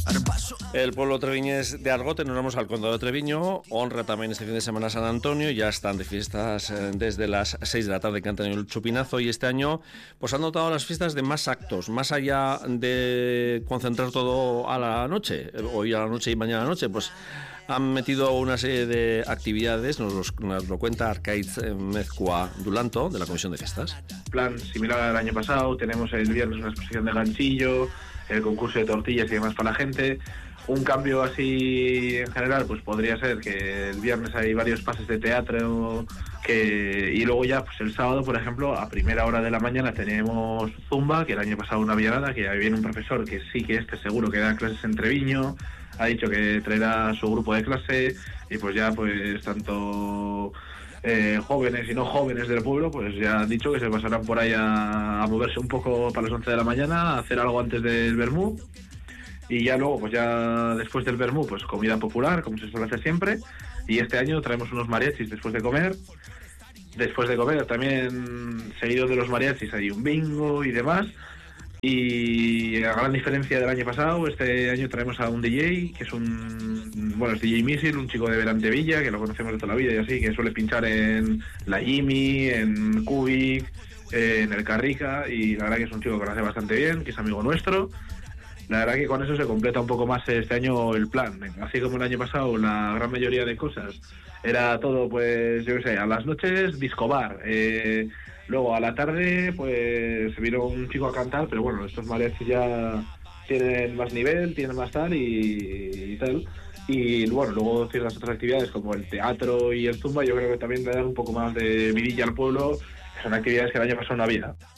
El pueblo treviñés de Argote, nos vamos al condado de Treviño, honra también este fin de semana San Antonio, ya están de fiestas desde las 6 de la tarde que han tenido el chupinazo, y este año pues han notado las fiestas de más actos, más allá de concentrar todo a la noche, hoy a la noche y mañana a la noche, pues han metido una serie de actividades, nos lo cuenta Arcaiz Mezcua Dulanto, de la Comisión de Fiestas. Plan similar al año pasado, tenemos el viernes una exposición de ganchillo, el concurso de tortillas y demás para la gente. Un cambio así en general pues podría ser que el viernes hay varios pases de teatro y luego ya pues el sábado, por ejemplo, a primera hora de la mañana tenemos zumba, que el año pasado no había nada, que ahí viene un profesor que sí que seguro que da clases en Treviño, ha dicho que traerá su grupo de clase y pues ya pues tanto jóvenes y no jóvenes del pueblo pues ya han dicho que se pasarán por ahí a moverse un poco para las 11 de la mañana, a hacer algo antes del vermú. Y ya luego, pues ya después del vermú, pues comida popular, como se suele hacer siempre. Y este año traemos unos mariachis después de comer. Después de comer también, seguido de los mariachis, hay un bingo y demás. Y a gran diferencia del año pasado, este año traemos a un DJ, que es es DJ Misil, un chico de Berantevilla, que lo conocemos de toda la vida y así, que suele pinchar en la Jimmy, en Cubic, en el Carrica, y la verdad que es un chico que lo hace bastante bien, que es amigo nuestro. La verdad que con eso se completa un poco más este año el plan. Así como el año pasado, la gran mayoría de cosas era todo, pues, yo qué sé, a las noches discobar. Luego a la tarde, pues, vino un chico a cantar, pero bueno, estos mariachis ya tienen más nivel, tienen más tal y tal. Y bueno, luego ciertas otras actividades como el teatro y el zumba, yo creo que también le dan un poco más de vidilla al pueblo. Son actividades que el año pasado no había.